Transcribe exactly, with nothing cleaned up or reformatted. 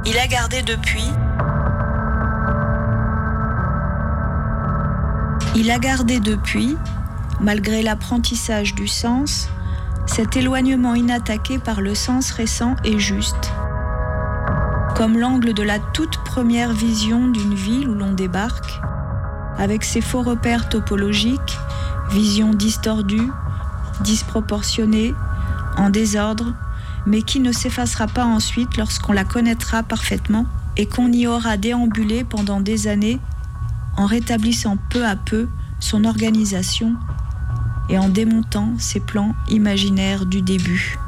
Il a gardé depuis. Il a gardé depuis, malgré l'apprentissage du sens, cet éloignement inattaqué par le sens récent et juste. Comme l'angle de la toute première vision d'une ville où l'on débarque, avec ses faux repères topologiques, vision distordue, disproportionnée, en désordre, mais qui ne s'effacera pas ensuite lorsqu'on la connaîtra parfaitement et qu'on y aura déambulé pendant des années en rétablissant peu à peu son organisation et en démontant ses plans imaginaires du début.